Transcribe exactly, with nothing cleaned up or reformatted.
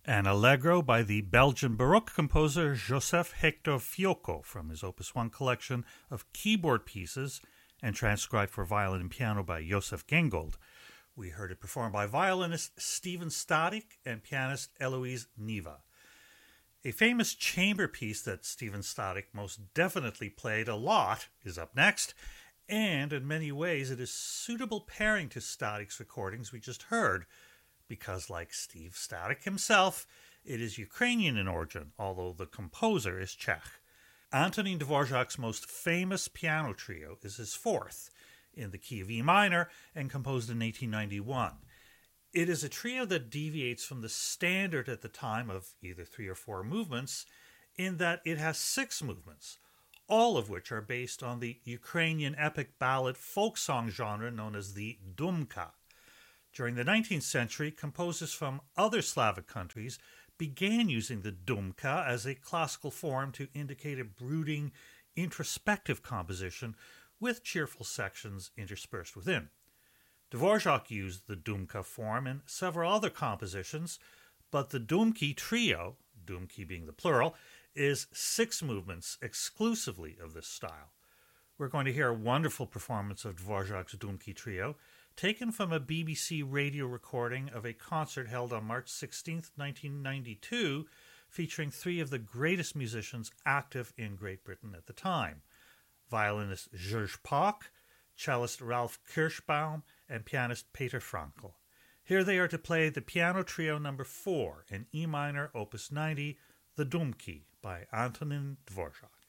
An Allegro by the Belgian Baroque composer Joseph Hector Fiocco from his Opus one collection of keyboard pieces and transcribed for violin and piano by Joseph Gengold. We heard it performed by violinist Stephen Static and pianist Eloise Neva. A famous chamber piece that Stephen Static most definitely played a lot is up next, and in many ways it is suitable pairing to Static's recordings we just heard, because like Steve Static himself, it is Ukrainian in origin, although the composer is Czech. Antonin Dvorak's most famous piano trio is his fourth, in the key of E minor and composed in eighteen ninety-one. It is a trio that deviates from the standard at the time of either three or four movements, in that it has six movements, all of which are based on the Ukrainian epic ballad folk song genre known as the dumka. During the nineteenth century, composers from other Slavic countries began using the dumka as a classical form to indicate a brooding, introspective composition with cheerful sections interspersed within. Dvorak used the dumka form in several other compositions, but the dumki trio, dumki being the plural, is six movements exclusively of this style. We're going to hear a wonderful performance of Dvorak's dumki trio, taken from a B B C radio recording of a concert held on March sixteenth, nineteen ninety-two, featuring three of the greatest musicians active in Great Britain at the time: violinist Georges Pock, cellist Ralph Kirschbaum, and pianist Peter Frankl. Here they are to play the piano trio number four in E minor, opus ninety, the Dumki by Antonin Dvorak.